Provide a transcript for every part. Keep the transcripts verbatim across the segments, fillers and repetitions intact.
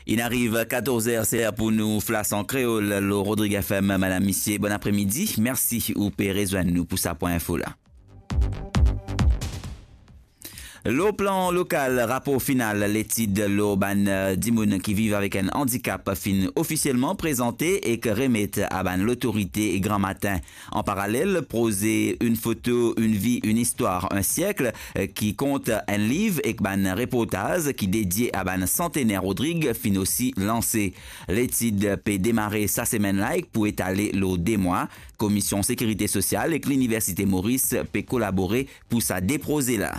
Il arrive quatorze heures, c'est pour nous, Flas en créole, le Rodrigue F M, madame, monsieur, bon après-midi. Merci ou peut rejoindre nous pour ça point info là. Le plan local, rapport final, l'étude l'Oban Dimoun qui vivent avec un handicap fin officiellement présenté et que remettent à ban l'autorité et grand matin. En parallèle, poser une photo, une vie, une histoire, un siècle qui compte un livre et ban reportage qui dédié à ban centenaire Rodrigue fin aussi lancé. L'étude peut démarrer sa semaine like pour étaler l'eau des mois. Commission sécurité sociale et que l'université Maurice peut collaborer pour sa déproser là.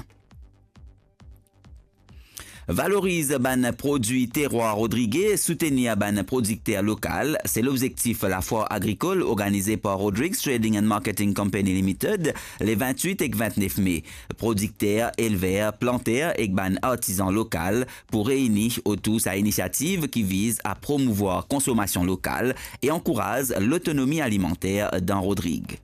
Valorise ban produit terroir Rodriguez, soutenir ban producteur local. C'est l'objectif la foire agricole organisée par Rodriguez Trading and Marketing Company Limited les vingt-huit et vingt-neuf mai. Producteurs, éleveurs, planteurs et ban artisans local pour réunir autour sa initiative qui vise à promouvoir consommation locale et encourage l'autonomie alimentaire dans Rodriguez.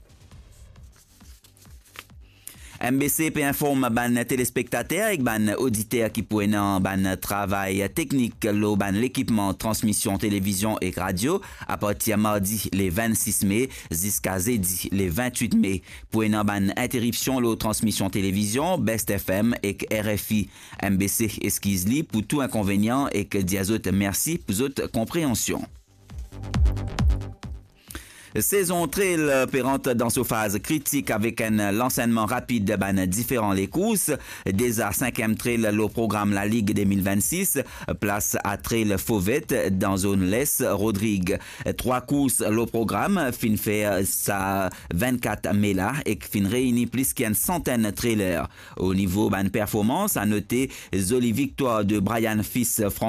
M B C peut informe ban téléspectateurs et ban auditeurs qui pourraient nan ban travail technique lo ban l'équipement transmission télévision et radio à partir mardi les vingt-six mai jusqu'à jeudi les vingt-huit mai pour nan ban interruption lo transmission télévision Best F M et R F I. M B C esquisse li pour tout inconvénient et que diazot merci pour votre compréhension. Saison trail pérante dans sa phase critique avec un lancement rapide de ban différents les courses. Déjà cinquième trail le programme La Ligue deux mille vingt-six, place à trail Fauvette dans zone l'Est Rodrigue. Trois courses le programme fin fait sa vingt-quatre mai là et fin réunit plus qu'une centaine de trailers. Au niveau ban performance à noter Zoli victoire de Brian Fils